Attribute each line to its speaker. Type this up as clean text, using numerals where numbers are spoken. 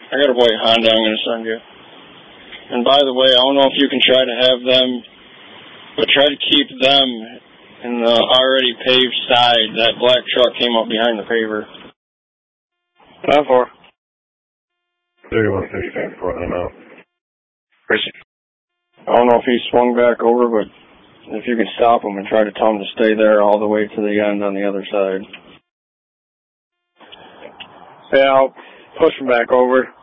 Speaker 1: I got a white Honda I'm going to send you. And by the way, I don't know if you can try to have them, but try to keep them in the already paved side. That black truck came up behind the paver.
Speaker 2: 9-4.
Speaker 3: 3165 for them out.
Speaker 2: Christian.
Speaker 1: I don't know if he swung back over, but if you can stop him and try to tell him to stay there all the way to the end on the other side.
Speaker 2: Yeah, I'll push him back over.